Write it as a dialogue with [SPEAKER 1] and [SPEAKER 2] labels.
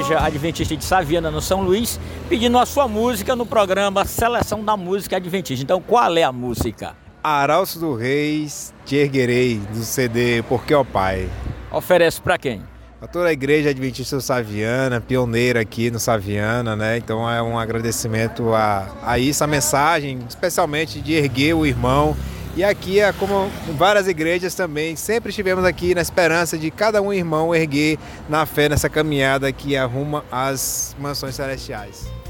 [SPEAKER 1] Igreja Adventista de Saviana, no São Luís, pedindo a sua música no programa Seleção da Música Adventista. Então, qual é a música?
[SPEAKER 2] Arautos do Reis, Te Erguerei, do CD Porque Ó Pai.
[SPEAKER 1] Oferece para quem?
[SPEAKER 2] A toda a Igreja Adventista do Saviana, pioneira aqui no Saviana, né? Então é um agradecimento a isso, a mensagem, especialmente de erguer o irmão. E aqui, como em várias igrejas também, sempre estivemos aqui na esperança de cada um irmão erguer na fé nessa caminhada que arruma às mansões celestiais.